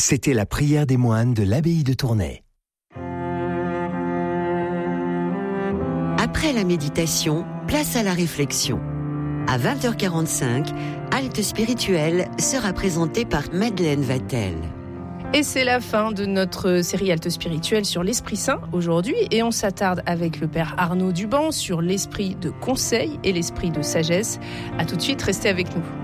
C'était la prière des moines de l'abbaye de Tournai. Après la méditation, place à la réflexion. À 20h45, Halte spirituelle sera présentée par Madeleine Vatel. Et c'est la fin de notre série Halte spirituelle sur l'Esprit Saint aujourd'hui. Et on s'attarde avec le Père Arnaud Duban sur l'esprit de conseil et l'esprit de sagesse. À tout de suite, restez avec nous.